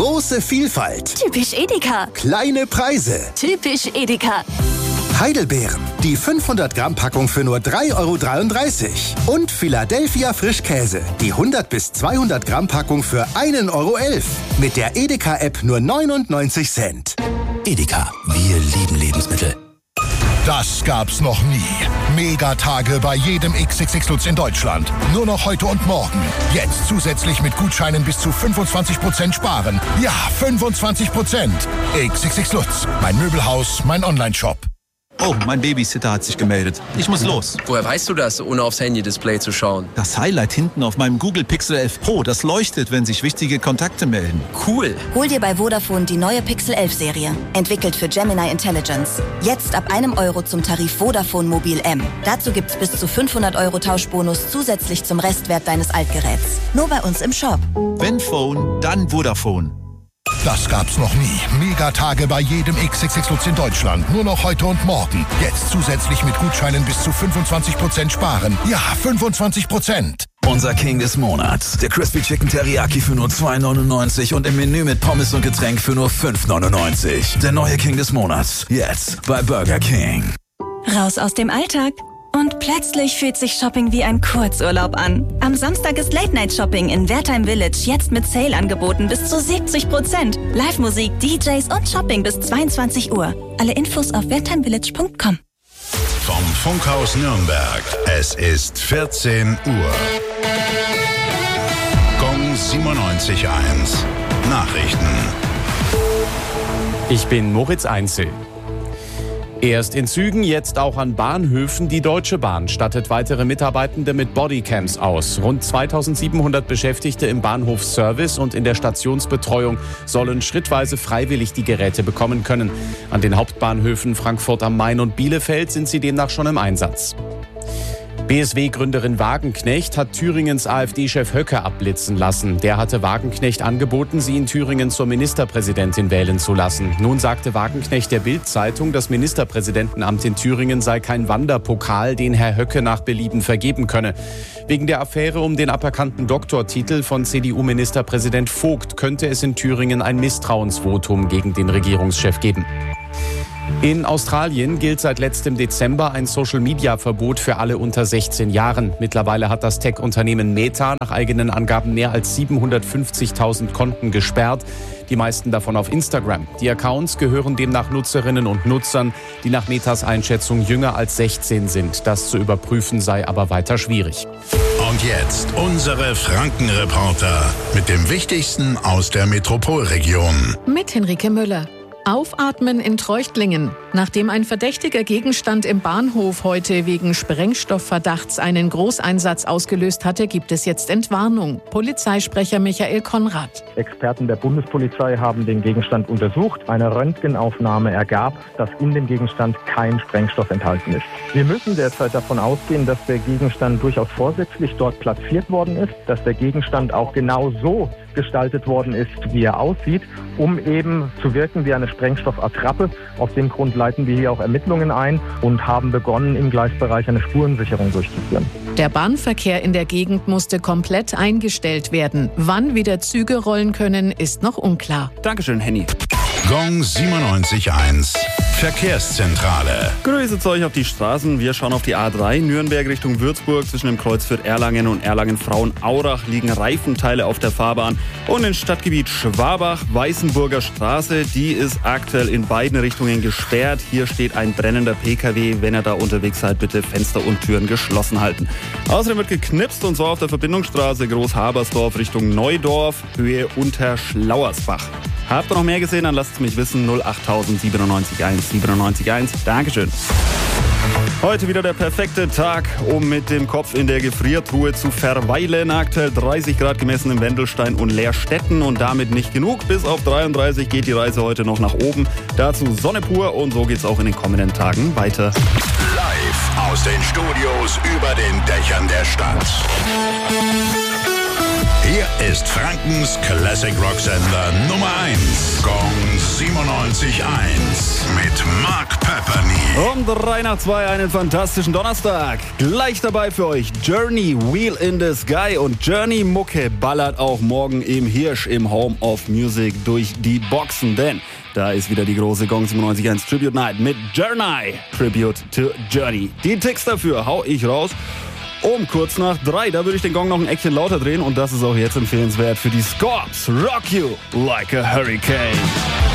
Große Vielfalt. Typisch Edeka. Kleine Preise. Typisch Edeka. Heidelbeeren, die 500 Gramm Packung für nur 3,33 €. Und Philadelphia Frischkäse, die 100 bis 200 Gramm Packung für 1,11 €. Mit der Edeka-App nur 99 Cent. Edeka, wir lieben Lebensmittel. Das gab's noch nie. Megatage bei jedem XXX Lutz in Deutschland. Nur noch heute und morgen. Jetzt zusätzlich mit Gutscheinen bis zu 25% sparen. Ja, 25%. XXX Lutz. Mein Möbelhaus, mein Onlineshop. Oh, mein Babysitter hat sich gemeldet. Ich muss los. Woher weißt du das, ohne aufs Handy-Display zu schauen? Das Highlight hinten auf meinem Google Pixel 11 Pro, das leuchtet, wenn sich wichtige Kontakte melden. Cool. Hol dir bei Vodafone die neue Pixel 11 Serie. Entwickelt für Gemini Intelligence. Jetzt ab €1 zum Tarif Vodafone Mobil M. Dazu gibt's bis zu 500 € Tauschbonus zusätzlich zum Restwert deines Altgeräts. Nur bei uns im Shop. Wenn Phone, dann Vodafone. Das gab's noch nie. Megatage bei jedem XXX Lutz in Deutschland. Nur noch heute und morgen. Jetzt zusätzlich mit Gutscheinen bis zu 25% sparen. Ja, 25%. Unser King des Monats. Der Crispy Chicken Teriyaki für nur $2,99 und im Menü mit Pommes und Getränk für nur $5,99. Der neue King des Monats. Jetzt bei Burger King. Raus aus dem Alltag. Und plötzlich fühlt sich Shopping wie ein Kurzurlaub an. Am Samstag ist Late-Night-Shopping in Wertheim Village jetzt mit Sale-Angeboten bis zu 70%. Live-Musik, DJs und Shopping bis 22 Uhr. Alle Infos auf wertheimvillage.com. Vom Funkhaus Nürnberg. Es ist 14 Uhr. Gong 97.1. Nachrichten. Ich bin Moritz Einzel. Erst in Zügen, jetzt auch an Bahnhöfen. Die Deutsche Bahn stattet weitere Mitarbeitende mit Bodycams aus. Rund 2700 Beschäftigte im Bahnhofsservice und in der Stationsbetreuung sollen schrittweise freiwillig die Geräte bekommen können. An den Hauptbahnhöfen Frankfurt am Main und Bielefeld sind sie demnach schon im Einsatz. BSW-Gründerin Wagenknecht hat Thüringens AfD-Chef Höcke abblitzen lassen. Der hatte Wagenknecht angeboten, sie in Thüringen zur Ministerpräsidentin wählen zu lassen. Nun sagte Wagenknecht der Bild-Zeitung, das Ministerpräsidentenamt in Thüringen sei kein Wanderpokal, den Herr Höcke nach Belieben vergeben könne. Wegen der Affäre um den aberkannten Doktortitel von CDU-Ministerpräsident Vogt könnte es in Thüringen ein Misstrauensvotum gegen den Regierungschef geben. In Australien gilt seit letztem Dezember ein Social-Media-Verbot für alle unter 16 Jahren. Mittlerweile hat das Tech-Unternehmen Meta nach eigenen Angaben mehr als 750.000 Konten gesperrt, die meisten davon auf Instagram. Die Accounts gehören demnach Nutzerinnen und Nutzern, die nach Metas Einschätzung jünger als 16 sind. Das zu überprüfen sei aber weiter schwierig. Und jetzt unsere Franken-Reporter mit dem Wichtigsten aus der Metropolregion. Mit Henrike Müller. Aufatmen in Treuchtlingen. Nachdem ein verdächtiger Gegenstand im Bahnhof heute wegen Sprengstoffverdachts einen Großeinsatz ausgelöst hatte, gibt es jetzt Entwarnung. Polizeisprecher Michael Konrad. Experten der Bundespolizei haben den Gegenstand untersucht. Eine Röntgenaufnahme ergab, dass in dem Gegenstand kein Sprengstoff enthalten ist. Wir müssen derzeit davon ausgehen, dass der Gegenstand durchaus vorsätzlich dort platziert worden ist, dass der Gegenstand auch genau so gestaltet worden ist, wie er aussieht, um eben zu wirken wie eine Sprengstoffattrappe. Aus dem Grund leiten wir hier auch Ermittlungen ein und haben begonnen, im Gleisbereich eine Spurensicherung durchzuführen. Der Bahnverkehr in der Gegend musste komplett eingestellt werden. Wann wieder Züge rollen können, ist noch unklar. Dankeschön, Henny. Gong 97.1. Verkehrszentrale. Grüße euch auf die Straßen. Wir schauen auf die A3 Nürnberg Richtung Würzburg. Zwischen dem Kreuz für Erlangen und Erlangen-Frauenaurach liegen Reifenteile auf der Fahrbahn. Und im Stadtgebiet Schwabach, Weißenburger Straße, die ist aktuell in beiden Richtungen gesperrt. Hier steht ein brennender PKW. Wenn ihr da unterwegs seid, bitte Fenster und Türen geschlossen halten. Außerdem wird geknipst, und zwar auf der Verbindungsstraße Großhabersdorf Richtung Neudorf, Höhe Unterschlauersbach. Habt ihr noch mehr gesehen? Dann lasst es mich wissen. 08000 97 1. Dankeschön. Heute wieder der perfekte Tag, um mit dem Kopf in der Gefriertruhe zu verweilen. Aktuell 30 Grad gemessen in Wendelstein und Leerstetten und damit nicht genug. Bis auf 33 geht die Reise heute noch nach oben. Dazu Sonne pur, und so geht's auch in den kommenden Tagen weiter. Live aus den Studios über den Dächern der Stadt. Hier ist Frankens Classic Rock Sender Nummer 1. Gong 97.1 mit Mark Pepperny. Um 3:03 einen fantastischen Donnerstag. Gleich dabei für euch Journey, Wheel in the Sky. Und Journey Mucke ballert auch morgen im Hirsch im Home of Music durch die Boxen. Denn da ist wieder die große Gong 97.1 Tribute Night mit Journey. Tribute to Journey. Die Ticks dafür hau ich raus um kurz nach 3. Da würde ich den Gong noch ein Eckchen lauter drehen. Und das ist auch jetzt empfehlenswert für die Scorps. Rock You Like a Hurricane.